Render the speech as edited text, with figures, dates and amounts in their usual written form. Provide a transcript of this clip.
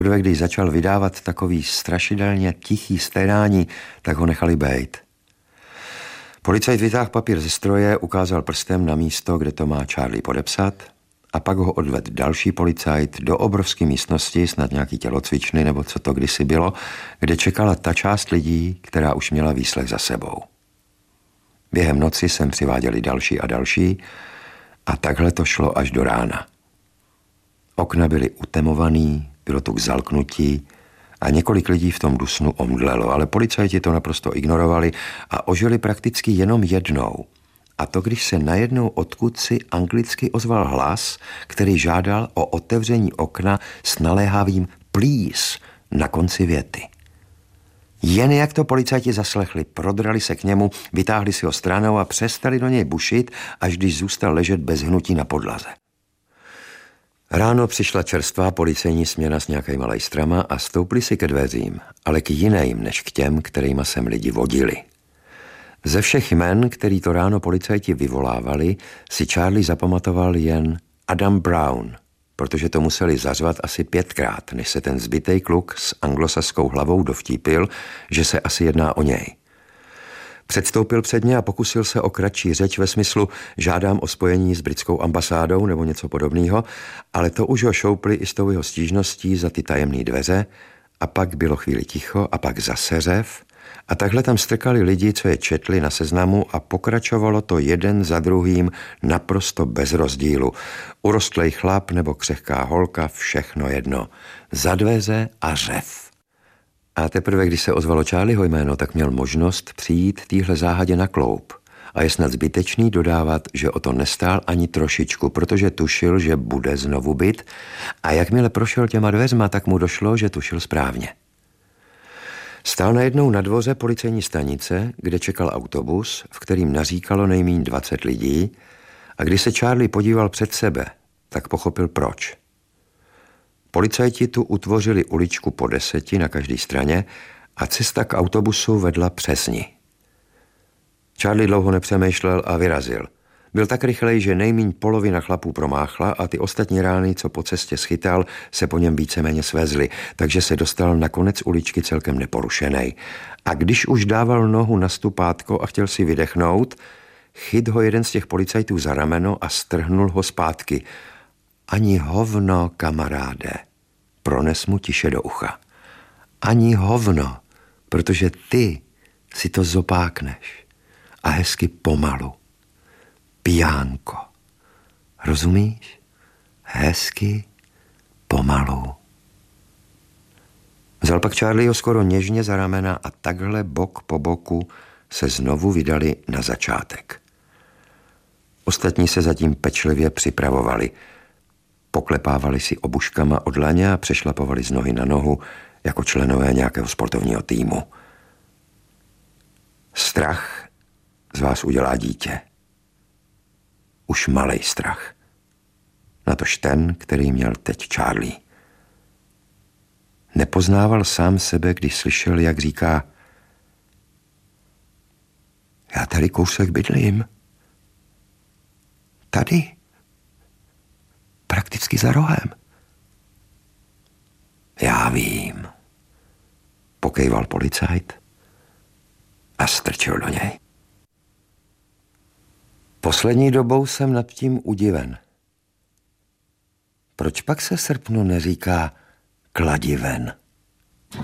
Když začal vydávat takový strašidelně tichý sténání, tak ho nechali bejt. Policajt vytáhl papír ze stroje, ukázal prstem na místo, kde to má Charlie podepsat, a pak ho odvedl další policajt do obrovské místnosti, snad nějaký tělocvičny nebo co to kdysi bylo, kde čekala ta část lidí, která už měla výslech za sebou. Během noci sem přiváděli další a další a takhle to šlo až do rána. Okna byly utemovaný, bylo tu k zalknutí a několik lidí v tom dusnu omdlelo, ale policajti to naprosto ignorovali a ožili prakticky jenom jednou. A to, když se najednou odkudsi anglicky ozval hlas, který žádal o otevření okna s naléhavým please na konci věty. Jen jak to policajti zaslechli, prodrali se k němu, vytáhli si ho stranou a přestali do něj bušit, až když zůstal ležet bez hnutí na podlaze. Ráno přišla čerstvá policejní směna s nějakýma lejstrama a stoupli si ke dveřím, ale k jiným než k těm, kterýma sem lidi vodili. Ze všech jmen, který to ráno policajti vyvolávali, si Charlie zapamatoval jen Adam Brown, protože to museli zařvat asi 5krát, než se ten zbytej kluk s anglosaskou hlavou dovtípil, že se asi jedná o něj. Předstoupil před ně a pokusil se o kratší řeč ve smyslu žádám o spojení s britskou ambasádou nebo něco podobného, ale to už ho šoupli i s tou jeho stížností za ty tajemné dveře a pak bylo chvíli ticho a pak zase řev a takhle tam strkali lidi, co je četli na seznamu a pokračovalo to jeden za druhým naprosto bez rozdílu. Urostlej chlap nebo křehká holka, všechno jedno. Za dveře a řev. A teprve, když se ozvalo Charlieho jméno, tak měl možnost přijít týhle záhadě na kloup. A je snad zbytečný dodávat, že o to nestál ani trošičku, protože tušil, že bude znovu byt a jakmile prošel těma dveřma, tak mu došlo, že tušil správně. Stál najednou na dvoře policejní stanice, kde čekal autobus, v kterým naříkalo nejmíň 20 lidí a když se Charlie podíval před sebe, tak pochopil proč. Policajti tu utvořili uličku po 10 na každé straně a cesta k autobusu vedla přes ní. Charlie dlouho nepřemýšlel a vyrazil. Byl tak rychlej, že nejmíň polovina chlapů promáchla a ty ostatní rány, co po cestě schytal, se po něm víceméně svezly, takže se dostal na konec uličky celkem neporušenej. A když už dával nohu na stupátko a chtěl si vydechnout, chyt ho jeden z těch policajtů za rameno a strhnul ho zpátky. Ani hovno, kamaráde, prones mu tiše do ucha. Ani hovno, protože ty si to zopákneš a hezky pomalu. Pijánko. Rozumíš? Hezky, pomalu. Vzal pak Charlieho skoro něžně za ramena a takhle bok po boku se znovu vydali na začátek. Ostatní se zatím pečlivě připravovali. Poklepávali si obuškama od laně a přešlapovali z nohy na nohu jako členové nějakého sportovního týmu. Strach z vás udělá dítě. Už malej strach. Natož ten, který měl teď Charlie. Nepoznával sám sebe, když slyšel, jak říká já tady kousek bydlím. Tady. Prakticky za rohem. Já vím. Pokejval policajt a strčil do něj. Poslední dobou jsem nad tím udiven. Proč pak se srpnu neříká kladiven?